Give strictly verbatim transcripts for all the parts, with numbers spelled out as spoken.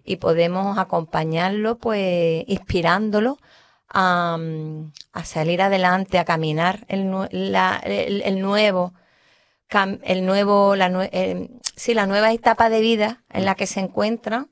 y podemos acompañarlo, pues inspirándolo a, a salir adelante, a caminar el, la, el, el nuevo, el nuevo, la, eh, sí, la nueva etapa de vida en la que se encuentra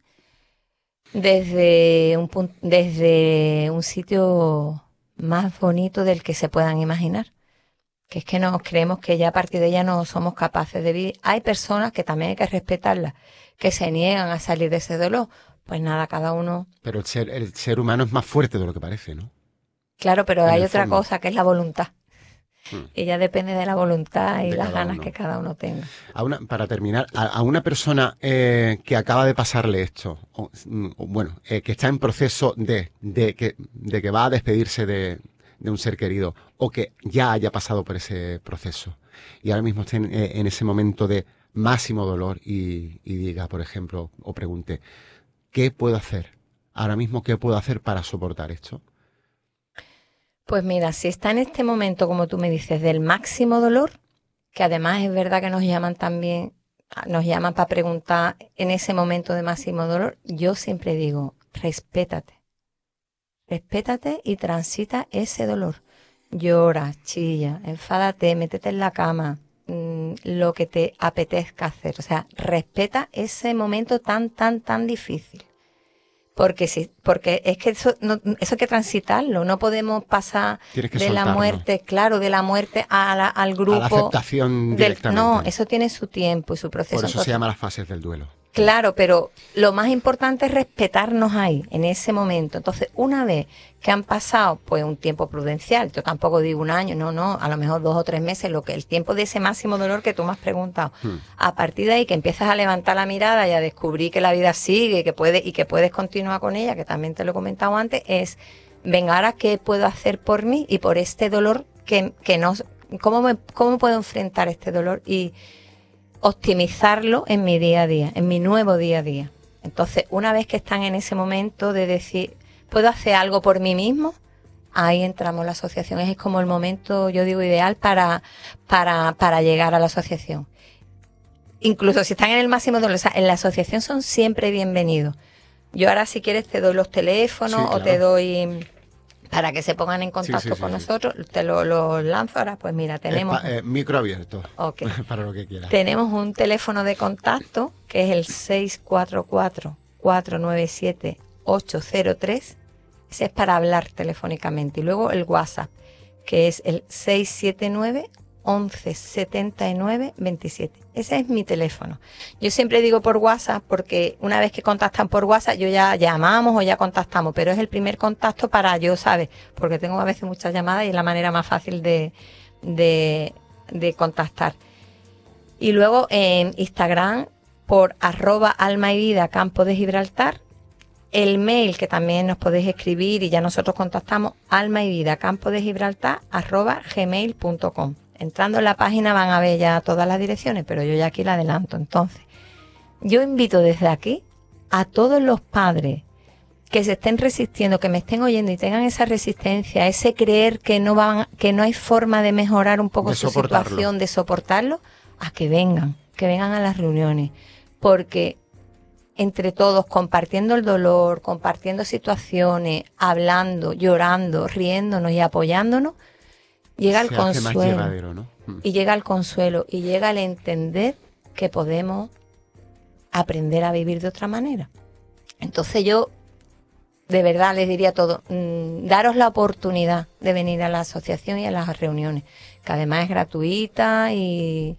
desde un, desde un sitio más bonito del que se puedan imaginar. Que es que nos creemos que ya a partir de ella no somos capaces de vivir. Hay personas que también hay que respetarlas, que se niegan a salir de ese dolor. Pues nada, cada uno... Pero el ser, el ser humano es más fuerte de lo que parece, ¿no? Claro, pero En hay el otra fondo. cosa, que es la voluntad. Hmm. Y ya depende de la voluntad y De las cada ganas uno. que cada uno tenga. A una, para terminar, a, a una persona eh, que acaba de pasarle esto, o, o, bueno, eh, que está en proceso de, de, que, de que va a despedirse de, de un ser querido, o que ya haya pasado por ese proceso, y ahora mismo está en, eh, en ese momento de máximo dolor y, y diga, por ejemplo, o pregunte, ¿qué puedo hacer? Ahora mismo, ¿qué puedo hacer para soportar esto? Pues mira, si está en este momento, como tú me dices, del máximo dolor, que además es verdad que nos llaman también, nos llaman para preguntar en ese momento de máximo dolor, yo siempre digo, respétate. Respétate y transita ese dolor. Llora, chilla, enfádate, métete en la cama, mmm, lo que te apetezca hacer. O sea, respeta ese momento tan, tan, tan difícil. Porque sí, porque es que eso, no, eso hay que transitarlo. No podemos pasar Tienes que de la soltarlo. muerte, claro, de la muerte a la, al grupo. A la aceptación del, directamente. No, eso tiene su tiempo y su proceso. Por eso Entonces, se llama las fases del duelo. Claro, pero lo más importante es respetarnos ahí, en ese momento. Entonces, una vez que han pasado, pues, un tiempo prudencial, yo tampoco digo un año, no, no, a lo mejor dos o tres meses, lo que el tiempo de ese máximo dolor que tú me has preguntado. Hmm. A partir de ahí que empiezas a levantar la mirada y a descubrir que la vida sigue que puede, y que puedes continuar con ella, que también te lo he comentado antes, es, venga, ahora, ¿qué puedo hacer por mí y por este dolor que, que no, cómo me, cómo puedo enfrentar este dolor y optimizarlo en mi día a día, en mi nuevo día a día? Entonces, una vez que están en ese momento de decir, ¿puedo hacer algo por mí mismo? Ahí entramos en la asociación. Es como el momento, yo digo, ideal para, para, para llegar a la asociación. Incluso si están en el máximo dolor, o sea, en la asociación son siempre bienvenidos. Yo ahora, si quieres, te doy los teléfonos, sí, claro, o te doy... para que se pongan en contacto sí, sí, sí, con sí. nosotros, te lo, lo lanzo ahora. Pues mira, tenemos... Eh, micro abierto, okay. Para lo que quieras. Tenemos un teléfono de contacto que es el seis cuatro cuatro, cuatro nueve siete, ocho cero tres. Ese es para hablar telefónicamente. Y luego el WhatsApp, que es el seis siete nueve, once setenta y nueve veintisiete. Ese es mi teléfono. Yo siempre digo por WhatsApp porque una vez que contactan por WhatsApp yo ya llamamos o ya contactamos, pero es el primer contacto para yo, ¿sabes? Porque tengo a veces muchas llamadas y es la manera más fácil de, de, de contactar. Y luego en Instagram por arroba alma y vida campo de Gibraltar. El mail que también nos podéis escribir y ya nosotros contactamos, alma y vida campo de Gibraltar arroba gmail punto com. Entrando en la página van a ver ya todas las direcciones, pero yo ya aquí la adelanto. Entonces, yo invito desde aquí a todos los padres que se estén resistiendo, que me estén oyendo y tengan esa resistencia, ese creer que no van, que no hay forma de mejorar un poco su situación, de soportarlo, a que vengan, que vengan a las reuniones, porque entre todos, compartiendo el dolor, compartiendo situaciones, hablando, llorando, riéndonos y apoyándonos, llega el consuelo, ¿no? Y llega el consuelo y llega el entender que podemos aprender a vivir de otra manera. Entonces yo de verdad les diría a todos, mmm, daros la oportunidad de venir a la asociación y a las reuniones, que además es gratuita y,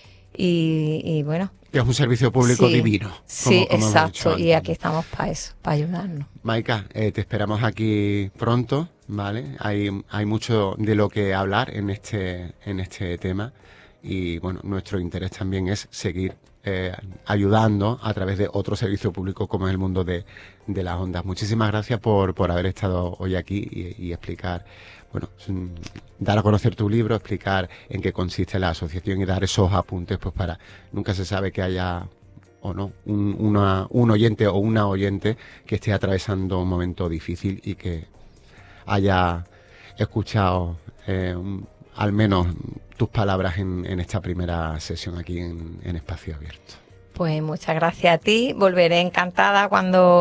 y, y bueno. Que es un servicio público sí, divino. Como, sí, como exacto, y aquí estamos para eso, para ayudarnos. Maika, eh, te esperamos aquí pronto, ¿vale? Hay, hay mucho de lo que hablar en este, en este tema y, bueno, nuestro interés también es seguir eh, ayudando a través de otro servicio público como es el mundo de, de las ondas. Muchísimas gracias por, por haber estado hoy aquí y, y explicar, bueno, dar a conocer tu libro, explicar en qué consiste la asociación y dar esos apuntes, pues para, nunca se sabe que haya o no, un, una, un oyente o una oyente que esté atravesando un momento difícil y que haya escuchado eh, un, al menos tus palabras en, en esta primera sesión aquí en, en Espacio Abierto. Pues muchas gracias a ti, volveré encantada cuando